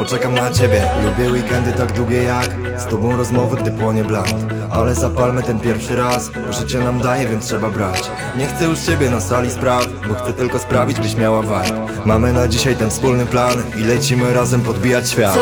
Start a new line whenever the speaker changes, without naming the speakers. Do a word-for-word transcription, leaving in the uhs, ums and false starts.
poczekam na ciebie. Lubię weekendy tak długie jak z tobą rozmowy, gdy płonie blat. Ale zapalmy ten pierwszy raz, bo życie nam daje, więc trzeba brać. Nie chcę już ciebie na sali spraw, bo chcę tylko sprawić, byś miała vibe. Mamy na dzisiaj ten wspólny plan i lecimy razem podbijać świat.